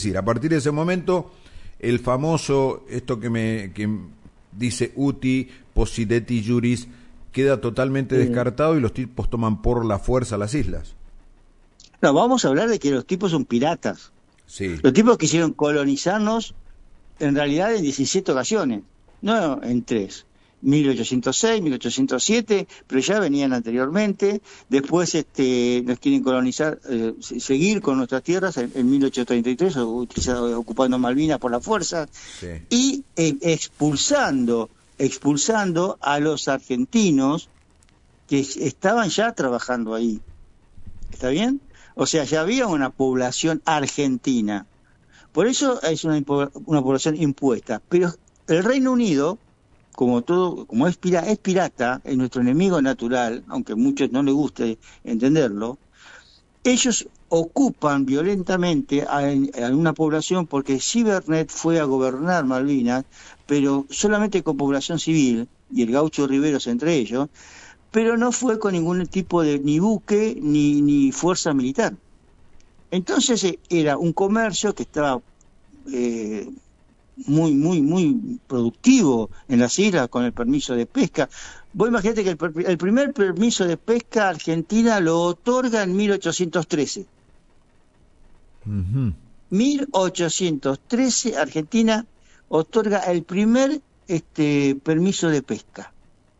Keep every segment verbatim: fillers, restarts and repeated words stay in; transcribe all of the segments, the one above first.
decir, a partir de ese momento, el famoso, esto que me que dice uti possidetis juris, queda totalmente sí. descartado y los tipos toman por la fuerza las islas. No, vamos a hablar de que los tipos son piratas. Sí. Los tipos quisieron colonizarnos en realidad en diecisiete ocasiones, no en tres. mil ochocientos seis, mil ochocientos siete, pero ya venían anteriormente. Después este, nos quieren colonizar, eh, seguir con nuestras tierras en, en mil ochocientos treinta y tres, utilizado, ocupando Malvinas por la fuerza, sí. y eh, expulsando, expulsando a los argentinos que estaban ya trabajando ahí. ¿Está bien? O sea, ya había una población argentina. Por eso es una, una población impuesta. Pero el Reino Unido, como todo, como es, pira, es pirata, es nuestro enemigo natural, aunque a muchos no les guste entenderlo, ellos ocupan violentamente a, a una población, porque Sibernet fue a gobernar Malvinas, pero solamente con población civil, y el gaucho Riveros entre ellos, pero no fue con ningún tipo de ni buque ni, ni fuerza militar. Entonces era un comercio que estaba eh, muy, muy, muy productivo en las islas con el permiso de pesca. Vos imaginate que el, el primer permiso de pesca Argentina lo otorga en mil ochocientos trece. Uh-huh. mil ochocientos trece Argentina otorga el primer este, permiso de pesca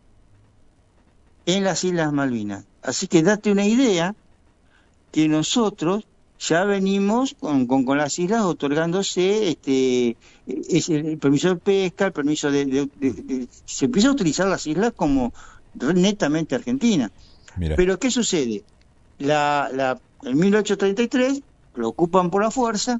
en las Islas Malvinas. Así que date una idea que nosotros ya venimos con, con, con las islas otorgándose este es el permiso de pesca, el permiso de, de, de, de... Se empieza a utilizar las islas como netamente argentinas. Mira. Pero ¿qué sucede? La, la, en mil ochocientos treinta y tres lo ocupan por la fuerza.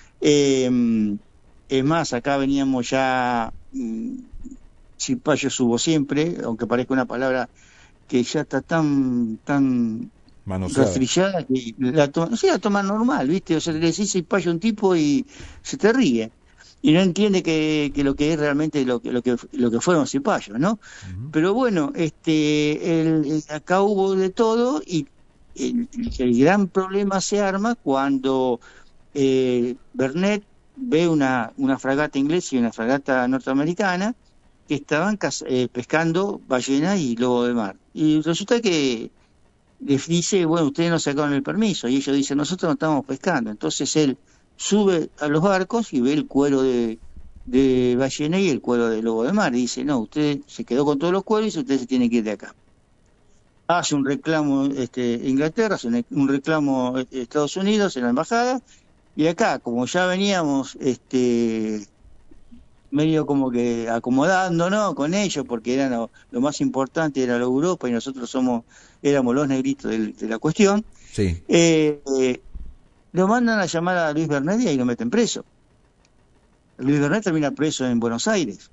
Eh, es más, acá veníamos ya... Mm, Cipayo subo siempre, aunque parezca una palabra que ya está tan tan rastrillada que la toma, sí, la toma normal, ¿viste? O sea, le decís Cipayo a un tipo y se te ríe. Y no entiende que, que lo que es realmente lo que lo que lo que fueron Cipayos, ¿no? Uh-huh. Pero bueno, este el, el, acá hubo de todo y el, el gran problema se arma cuando eh, Bernet ve una, una fragata inglesa y una fragata norteamericana que estaban eh, pescando ballenas y lobo de mar. Y resulta que les dice, bueno, ustedes no sacaron el permiso, y ellos dicen, nosotros no estamos pescando. Entonces él sube a los barcos y ve el cuero de, de ballena y el cuero de lobo de mar, y dice, no, usted se quedó con todos los cueros y usted se tiene que ir de acá. Hace un reclamo este, Inglaterra, hace un, un reclamo Estados Unidos en la embajada, y acá, como ya veníamos... este medio como que acomodándonos con ellos, porque era lo, lo más importante era la Europa y nosotros somos éramos los negritos de, de la cuestión, sí. eh, eh, lo mandan a llamar a Luis Bernet y ahí lo meten preso. Luis Bernet termina preso en Buenos Aires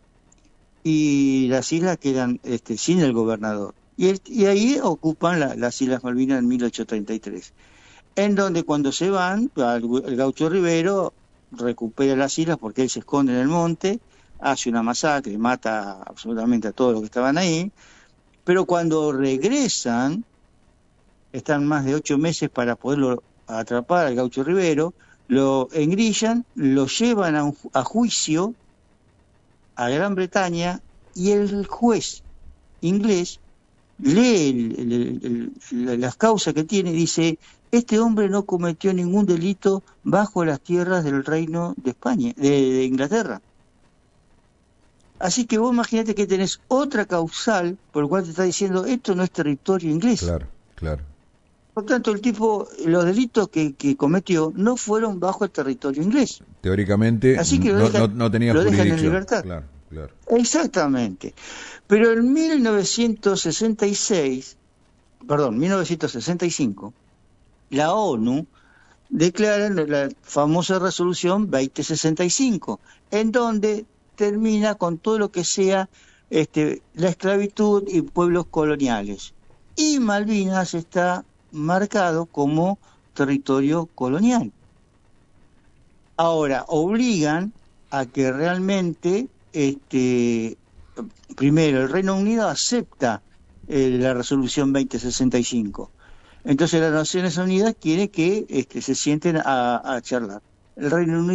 y las islas quedan este, sin el gobernador, y, el, y ahí ocupan la, las Islas Malvinas en mil ochocientos treinta y tres, en donde cuando se van el, el gaucho Rivero recupera las islas porque él se esconde en el monte, hace una masacre, mata absolutamente a todos los que estaban ahí, pero cuando regresan, están más de ocho meses para poderlo atrapar al gaucho Rivero, lo engrillan, lo llevan a, un, a juicio a Gran Bretaña y el juez inglés lee el, el, el, las causas que tiene y dice, este hombre no cometió ningún delito bajo las tierras del Reino de España, de, de Inglaterra. Así que vos imaginate que tenés otra causal por la cual te está diciendo esto no es territorio inglés. Claro, claro. Por tanto, el tipo, los delitos que, que cometió no fueron bajo el territorio inglés. Teóricamente Así que no, dejan, no, no tenía lo jurisdicción. Dejan en libertad. Claro, claro. Exactamente. Pero en mil novecientos sesenta y seis, perdón, mil novecientos sesenta y cinco, la ONU declara la famosa resolución veinte sesenta y cinco, en donde termina con todo lo que sea este, la esclavitud y pueblos coloniales. Y Malvinas está marcado como territorio colonial. Ahora, obligan a que realmente, este, primero, el Reino Unido acepta eh, la resolución veinte sesenta y cinco. Entonces las Naciones Unidas quiere que este, se sienten a, a charlar. El Reino Unido